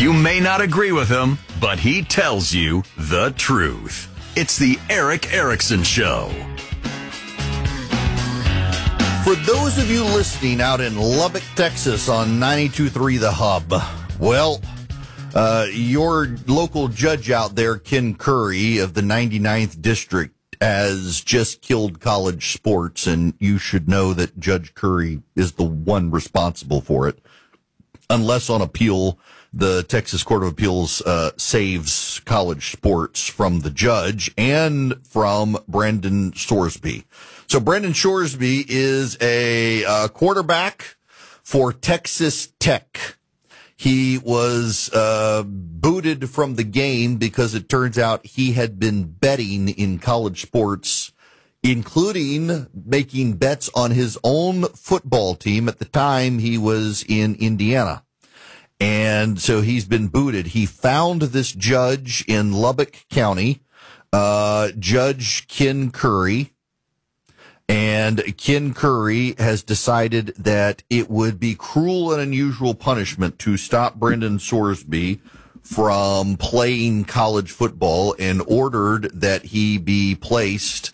You may not agree with him, but he tells you the truth. It's the Erick Erickson Show. For those of you listening out in Lubbock, Texas on 92.3 The Hub, well, your local judge out there, Ken Curry of the 99th District, has just killed college sports, and you should know that Judge Curry is the one responsible for it. Unless on appeal, the Texas Court of Appeals saves college sports from the judge and from Brendan Sorsby. So Brendan Sorsby is a quarterback for Texas Tech. He was booted from the game because it turns out he had been betting in college sports, including making bets on his own football team. At the time, he was in Indiana. And so he's been booted. He found this judge in Lubbock County, Judge Ken Curry. And Ken Curry has decided that it would be cruel and unusual punishment to stop Brendan Sorsby from playing college football and ordered that he be placed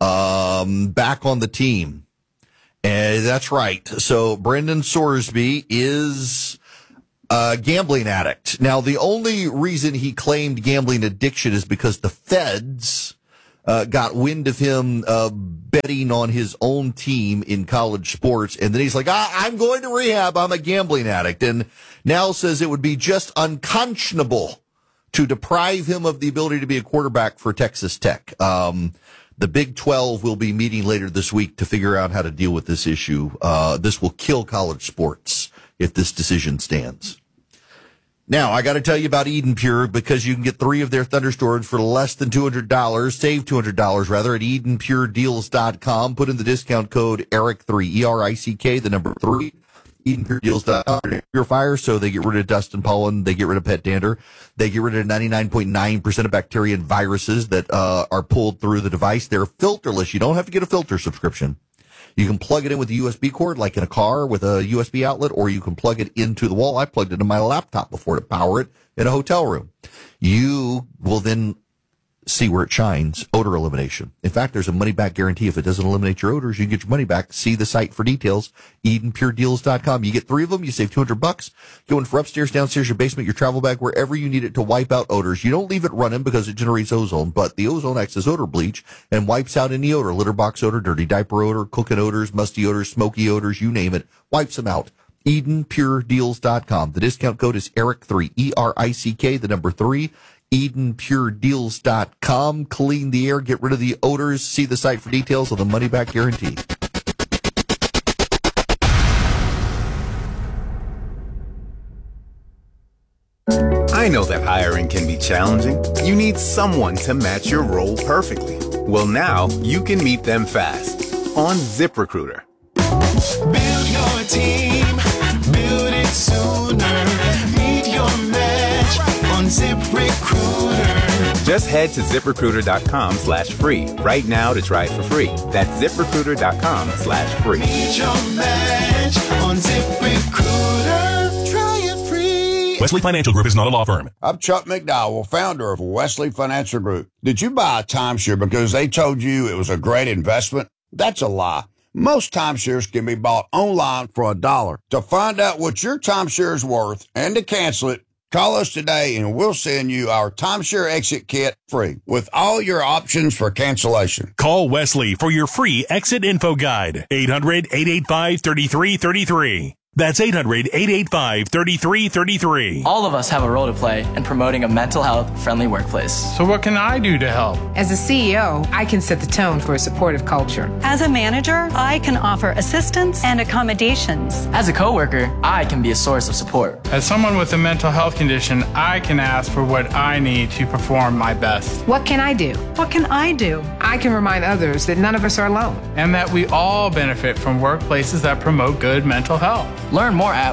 back on the team. And that's right. So Brendan Sorsby is a gambling addict. Now, the only reason he claimed gambling addiction is because the feds got wind of him betting on his own team in college sports. And then he's like, I'm going to rehab. I'm a gambling addict. And now says it would be just unconscionable to deprive him of the ability to be a quarterback for Texas Tech. The Big 12 will be meeting later this week to figure out how to deal with this issue. This will kill college sports if this decision stands. Now, I got to tell you about Eden Pure because you can get 3 of their thunderstorms for less than $200, save $200 rather at EdenPureDeals.com. Put in the discount code ERICK3, E-R-I-C-K, the number 3, EdenPureDeals.com. Purifier, so they get rid of dust and pollen, they get rid of pet dander, they get rid of 99.9% of bacteria and viruses that are pulled through the device. They're filterless. You don't have to get a filter subscription. You can plug it in with a USB cord, like in a car with a USB outlet, or you can plug it into the wall. I plugged it into my laptop before to power it in a hotel room. You will then see where it shines. Odor elimination. In fact, there's a money-back guarantee. If it doesn't eliminate your odors, you can get your money back. See the site for details. EdenPureDeals.com. You get 3 of them. You save $200. Going for upstairs, downstairs, your basement, your travel bag, wherever you need it to wipe out odors. You don't leave it running because it generates ozone, but the ozone acts as odor bleach and wipes out any odor, litter box odor, dirty diaper odor, cooking odors, musty odors, smoky odors, you name it. Wipes them out. EdenPureDeals.com. The discount code is ERICK3, E-R-I-C-K, the number 3. EdenPureDeals.com. Clean the air, get rid of the odors. See the site for details on the money-back guarantee. I know that hiring can be challenging. You need someone to match your role perfectly. Well, now you can meet them fast on ZipRecruiter. Build your team, build it sooner. Meet your match on ZipRecruiter. Just head to ZipRecruiter.com/free right now to try it for free. That's ZipRecruiter.com/free. Meet your match on ZipRecruiter. Try it free. Wesley Financial Group is not a law firm. I'm Chuck McDowell, founder of Wesley Financial Group. Did you buy a timeshare because they told you it was a great investment? That's a lie. Most timeshares can be bought online for $1. To find out what your timeshare is worth and to cancel it, call us today and we'll send you our timeshare exit kit free with all your options for cancellation. Call Wesley for your free exit info guide. 800-885-3333. That's 800-885-3333. All of us have a role to play in promoting a mental health friendly workplace. So what can I do to help? As a CEO, I can set the tone for a supportive culture. As a manager, I can offer assistance and accommodations. As a coworker, I can be a source of support. As someone with a mental health condition, I can ask for what I need to perform my best. What can I do? What can I do? I can remind others that none of us are alone. And that we all benefit from workplaces that promote good mental health. Learn more at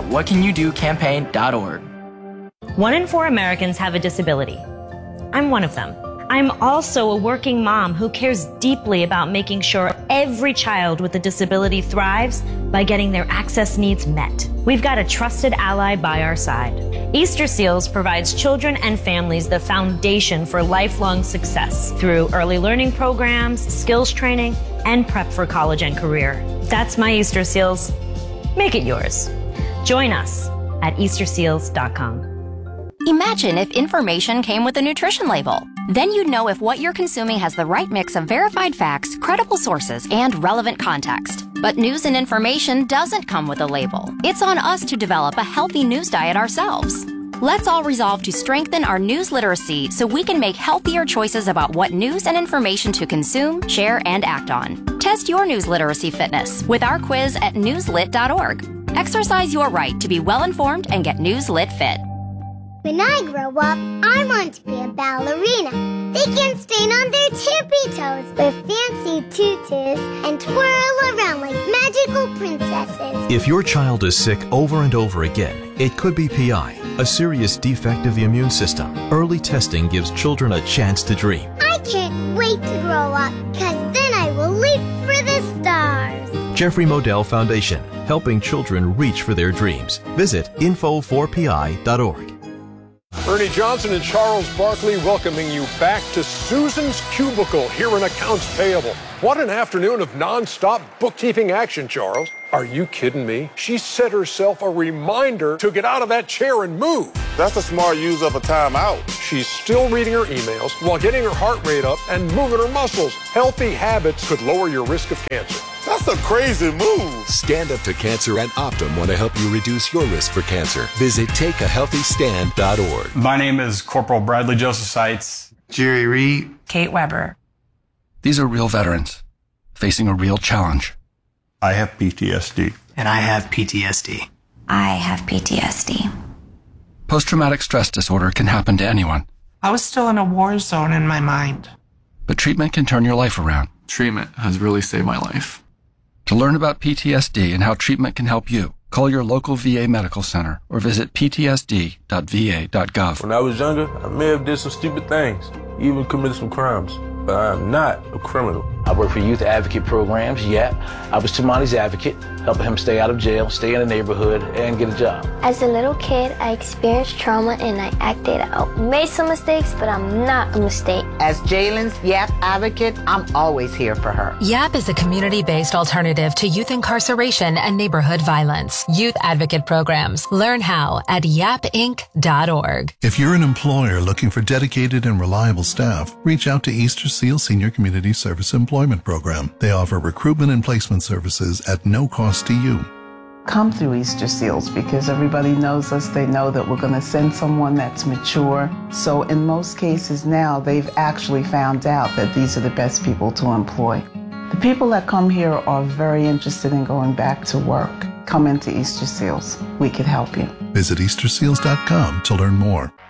whatcanyoudocampaign.org. 1 in 4 Americans have a disability. I'm one of them. I'm also a working mom who cares deeply about making sure every child with a disability thrives by getting their access needs met. We've got a trusted ally by our side. Easter Seals provides children and families the foundation for lifelong success through early learning programs, skills training, and prep for college and career. That's my Easter Seals. Make it yours. Join us at easterseals.com. Imagine if information came with a nutrition label. Then you'd know if what you're consuming has the right mix of verified facts, credible sources, and relevant context. But news and information doesn't come with a label. It's on us to develop a healthy news diet ourselves. Let's all resolve to strengthen our news literacy so we can make healthier choices about what news and information to consume, share, and act on. Test your news literacy fitness with our quiz at newslit.org. Exercise your right to be well-informed and get Newslit fit. When I grow up, I want to be a ballerina. They can stand on their tippy toes with fancy tutus and twirl around like magical princesses. If your child is sick over and over again, it could be PI, a serious defect of the immune system. Early testing gives children a chance to dream. I can't wait to grow up, because then I will leap for the stars. Jeffrey Modell Foundation, helping children reach for their dreams. Visit info4pi.org. Ernie Johnson and Charles Barkley welcoming you back to Susan's Cubicle here in Accounts Payable. What an afternoon of non-stop bookkeeping action, Charles. Are you kidding me? She set herself a reminder to get out of that chair and move. That's a smart use of a timeout. She's still reading her emails while getting her heart rate up and moving her muscles. Healthy habits could lower your risk of cancer. That's a crazy move. Stand Up to Cancer and Optum want to help you reduce your risk for cancer. Visit takeahealthystand.org. My name is Corporal Bradley Joseph Seitz. Jerry Reed. Kate Weber. These are real veterans facing a real challenge. I have PTSD. And I have PTSD. I have PTSD. Post-traumatic stress disorder can happen to anyone. I was still in a war zone in my mind. But treatment can turn your life around. Treatment has really saved my life. To learn about PTSD and how treatment can help you, call your local VA medical center or visit ptsd.va.gov. When I was younger, I may have did some stupid things, even committed some crimes, but I am not a criminal. I work for youth advocate programs, YAP. I was Tamani's advocate, helping him stay out of jail, stay in the neighborhood, and get a job. As a little kid, I experienced trauma and I acted out. Made some mistakes, but I'm not a mistake. As Jalen's YAP advocate, I'm always here for her. YAP is a community-based alternative to youth incarceration and neighborhood violence. Youth advocate programs. Learn how at yapinc.org. If you're an employer looking for dedicated and reliable staff, reach out to Easter Seal Senior Community Service Employment Program. They offer recruitment and placement services at no cost to you. Come through Easter Seals because everybody knows us. They know that we're going to send someone that's mature. So in most cases now, they've actually found out that these are the best people to employ. The people that come here are very interested in going back to work. Come into Easter Seals. We can help you. Visit easterseals.com to learn more.